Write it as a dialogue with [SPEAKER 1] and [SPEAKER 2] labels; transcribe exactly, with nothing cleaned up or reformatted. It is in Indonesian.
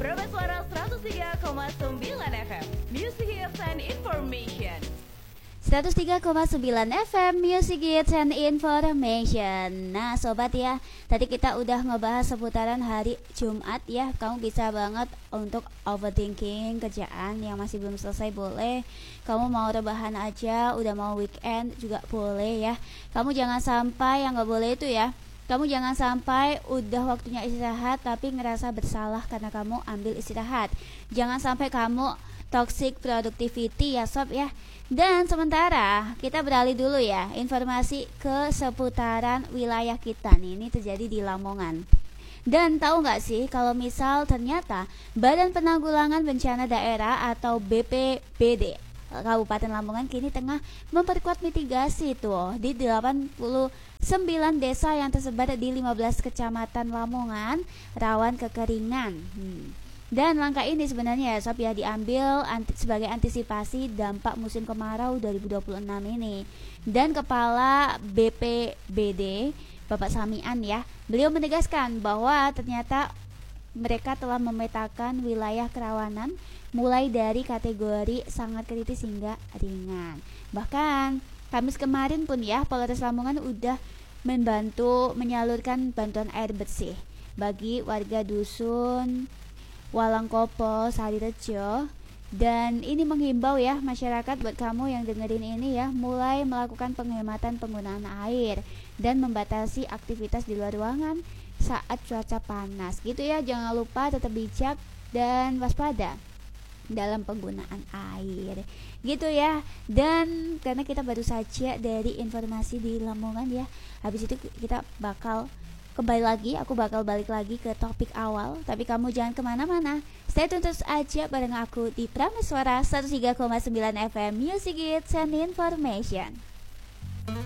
[SPEAKER 1] Suara seratus tiga koma sembilan F M Music Hits and Information.
[SPEAKER 2] seratus tiga koma sembilan F M Music Hits and Information. Nah sobat ya, tadi kita udah ngebahas seputaran hari Jumat ya. Kamu bisa banget untuk overthinking kerjaan yang masih belum selesai boleh. Kamu mau rebahan aja, udah mau weekend juga boleh ya. Kamu jangan sampai yang gak boleh itu ya, kamu jangan sampai udah waktunya istirahat tapi ngerasa bersalah karena kamu ambil istirahat. Jangan sampai kamu toxic productivity ya sob ya. Dan sementara kita beralih dulu ya, informasi ke seputaran wilayah kita nih. Ini terjadi di Lamongan. Dan tahu nggak sih kalau misal ternyata Badan Penanggulangan Bencana Daerah atau B P B D Kabupaten Lamongan kini tengah memperkuat mitigasi tuh di delapan puluh sembilan desa yang tersebar di lima belas kecamatan Lamongan rawan kekeringan. Hmm. Dan langkah ini sebenarnya ya sob ya diambil anti, sebagai antisipasi dampak musim kemarau dua ribu dua puluh enam ini. Dan Kepala B P B D Bapak Samian ya, beliau menegaskan bahwa ternyata mereka telah memetakan wilayah kerawanan mulai dari kategori sangat kritis hingga ringan. Bahkan Kamis kemarin pun ya Polres Lamongan udah membantu menyalurkan bantuan air bersih bagi warga dusun Walangkopo, Sarirejo. Dan ini menghimbau ya masyarakat buat kamu yang dengerin ini ya, mulai melakukan penghematan penggunaan air dan membatasi aktivitas di luar ruangan saat cuaca panas gitu ya. Jangan lupa tetap bijak dan waspada dalam penggunaan air gitu ya. Dan karena kita baru saja dari informasi di Lamongan ya, habis itu kita bakal kembali lagi, aku bakal balik lagi ke topik awal. Tapi kamu jangan kemana-mana, stay tune terus aja bareng aku di Prameswara seratus tiga koma sembilan F M Music Hits and Information.